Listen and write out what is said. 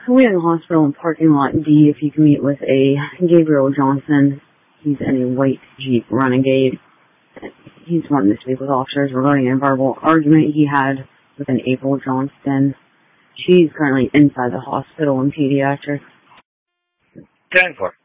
We have a hospital in parking lot D if you can meet with a Gabriel Johnson. He's in a white Jeep Renegade. He's wanting to speak with officers regarding a verbal argument he had with an April Johnston. She's currently inside the hospital in pediatrics. 10-4.